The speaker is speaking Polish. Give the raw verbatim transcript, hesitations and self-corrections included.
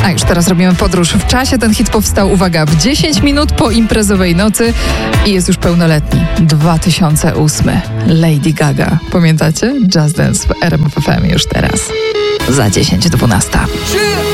A już teraz robimy podróż w czasie. Ten hit powstał, uwaga, w dziesięć minut po imprezowej nocy i jest już pełnoletni. dwa tysiące ósmy. Lady Gaga. Pamiętacie? Just Dance w R M F F M już teraz. Za dziesięć dwunasta.